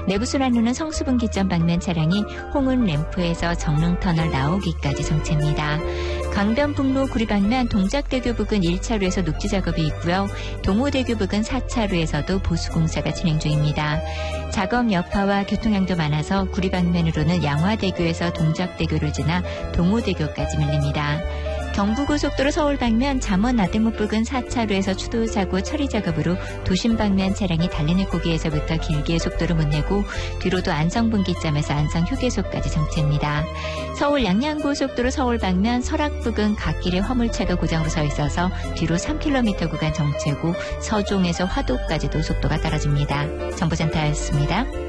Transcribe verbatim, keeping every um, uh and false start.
내부순환로는 성수분기점 방면 차량이 홍은 램프에서 정릉터널 나오기까지 정체입니다. 강변북로 구리 방면 동작대교 부근 일 차로에서 녹지 작업이 있고요. 동호대교 부근 사 차로에서도 보수공사가 진행 중입니다. 작업 여파와 교통량도 많아서 구리 방면으로는 양화대교에서 동작대교를 지나 동호대교까지 밀립니다. 경부고속도로 서울 방면 잠원 나들목 부근 사 차로에서 추돌사고 처리 작업으로 도심 방면 차량이 달리는 고개에서부터 길게 속도를 못 내고 뒤로도 안성분기점에서 안성휴게소까지 정체입니다. 서울 양양고속도로 서울 방면 설악 부근 갓길에 화물차가 고장으로 서 있어서 뒤로 삼 킬로미터 구간 정체고 서종에서 화도까지도 속도가 떨어집니다. 정보센터였습니다.